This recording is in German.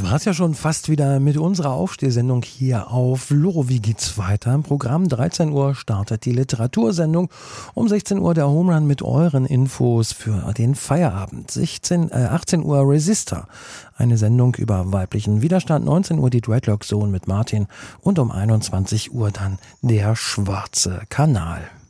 Das war's ja schon fast wieder mit unserer Aufstehsendung hier auf Loro. Wie geht's weiter? Im Programm 13 Uhr startet die Literatursendung. Um 16 Uhr der Home Run mit euren Infos für den Feierabend. 18 Uhr Resistor. Eine Sendung über weiblichen Widerstand. 19 Uhr die Dreadlock Zone mit Martin. Und um 21 Uhr dann der Schwarze Kanal.